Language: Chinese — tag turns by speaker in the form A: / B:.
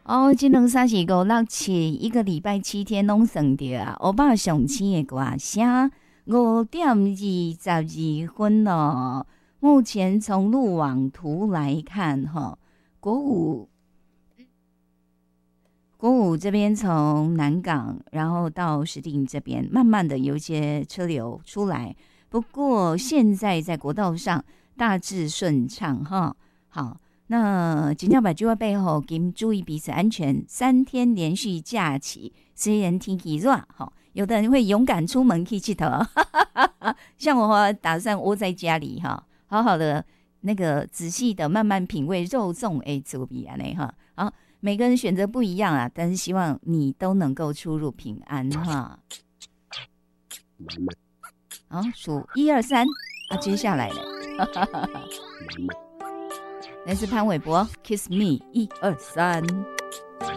A: 哦，这两三四五六七，一个礼拜7天拢算着啊。欧巴上青的歌声5:22咯。目前从路网图来看，哈，国五这边从南港，然后到石碇这边，慢慢的有一些车流出来。不过现在在国道上大致顺畅哈。好，那警察把就要背后给注意彼此安全。3天连续假期，虽然天气热哈，有的人会勇敢出门去佚佗，像我打算窝在家里哈，好好的那个仔细的慢慢品味肉粽滋味安尼哈。好。每个人选择不一样啊，但是希望你都能够出入平安哈。好，数1、2、3啊，接下来呢，来自潘玮柏 ，Kiss Me，1、2、3。